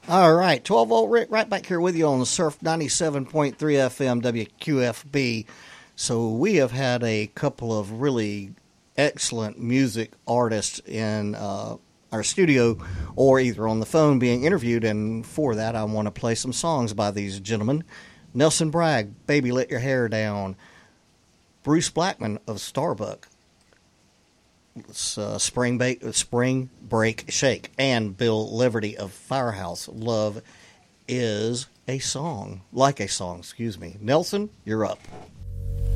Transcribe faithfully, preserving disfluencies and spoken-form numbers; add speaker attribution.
Speaker 1: All right, twelve volt Rick right back here with you on the Surf ninety-seven point three F M W Q F B. So we have had a couple of really excellent music artists in uh, our studio or either on the phone being interviewed, and for that I want to play some songs by these gentlemen. Nelson Bragg, Baby Let Your Hair Down. Bruce Blackman of Starbuck, uh, Spring, ba- Spring Break Shake, and Bill Leverty of Firehouse. Love is a song, like a song, excuse me. Nelson, you're up.